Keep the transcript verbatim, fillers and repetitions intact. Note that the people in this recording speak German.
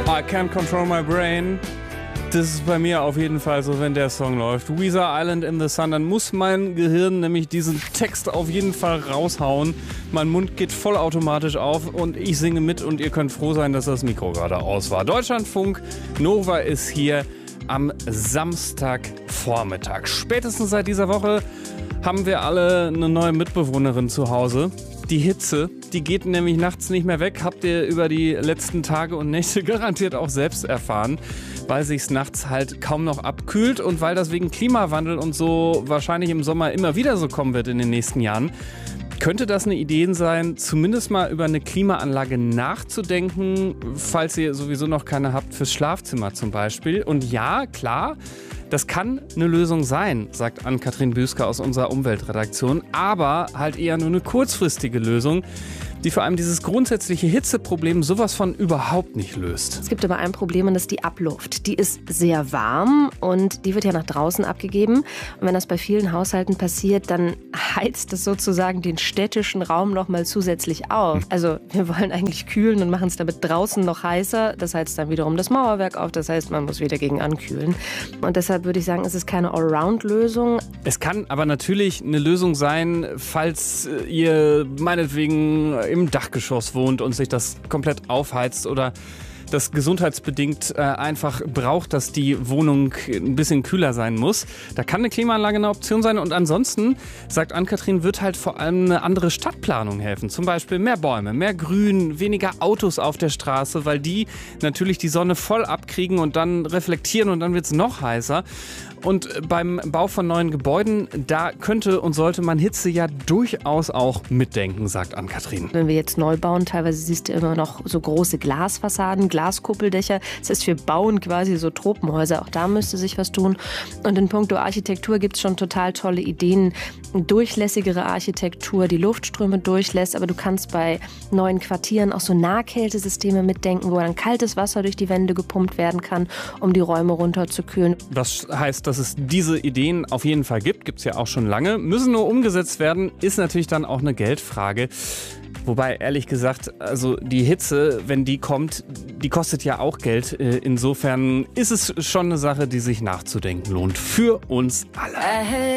I Can't Control My Brain. Das ist bei mir auf jeden Fall so, wenn der Song läuft. Weezer Island in the Sun, dann muss mein Gehirn nämlich diesen Text auf jeden Fall raushauen. Mein Mund geht vollautomatisch auf und ich singe mit und ihr könnt froh sein, dass das Mikro gerade aus war. Deutschlandfunk Nova ist hier am Samstagvormittag. Spätestens seit dieser Woche haben wir alle eine neue Mitbewohnerin zu Hause. Die Hitze, die geht nämlich nachts nicht mehr weg. Habt ihr über die letzten Tage und Nächte garantiert auch selbst erfahren, weil sich's nachts halt kaum noch abkühlt und weil das wegen Klimawandel und so wahrscheinlich im Sommer immer wieder so kommen wird in den nächsten Jahren. Könnte das eine Idee sein, zumindest mal über eine Klimaanlage nachzudenken, falls ihr sowieso noch keine habt fürs Schlafzimmer zum Beispiel? Und ja, klar, das kann eine Lösung sein, sagt Ann-Kathrin Büsker aus unserer Umweltredaktion, aber halt eher nur eine kurzfristige Lösung, die vor allem dieses grundsätzliche Hitzeproblem sowas von überhaupt nicht löst. Es gibt aber ein Problem und das ist die Abluft. Die ist sehr warm und die wird ja nach draußen abgegeben. Und wenn das bei vielen Haushalten passiert, dann heizt es sozusagen den städtischen Raum noch mal zusätzlich auf. Also wir wollen eigentlich kühlen und machen es damit draußen noch heißer. Das heizt dann wiederum das Mauerwerk auf. Das heißt, man muss wieder gegen ankühlen. Und deshalb würde ich sagen, es ist keine Allround-Lösung. Es kann aber natürlich eine Lösung sein, falls ihr meinetwegen im Dachgeschoss wohnt und sich das komplett aufheizt oder das gesundheitsbedingt äh, einfach braucht, dass die Wohnung ein bisschen kühler sein muss. Da kann eine Klimaanlage eine Option sein. Und ansonsten, sagt Ann-Kathrin, wird halt vor allem eine andere Stadtplanung helfen. Zum Beispiel mehr Bäume, mehr Grün, weniger Autos auf der Straße, weil die natürlich die Sonne voll abkriegen und dann reflektieren und dann wird es noch heißer. Und beim Bau von neuen Gebäuden, da könnte und sollte man Hitze ja durchaus auch mitdenken, sagt Ann-Kathrin. Wenn wir jetzt neu bauen, teilweise siehst du immer noch so große Glasfassaden, Glaskuppeldächer. Das heißt, wir bauen quasi so Tropenhäuser. Auch da müsste sich was tun. Und in puncto Architektur gibt es schon total tolle Ideen. Durchlässigere Architektur, die Luftströme durchlässt. Aber du kannst bei neuen Quartieren auch so Nahkältesysteme mitdenken, wo dann kaltes Wasser durch die Wände gepumpt werden kann, um die Räume runterzukühlen. Das heißt, dass es diese Ideen auf jeden Fall gibt, gibt es ja auch schon lange, müssen nur umgesetzt werden, ist natürlich dann auch eine Geldfrage. Wobei, ehrlich gesagt, also die Hitze, wenn die kommt, die kostet ja auch Geld. Insofern ist es schon eine Sache, die sich nachzudenken lohnt. Für uns alle.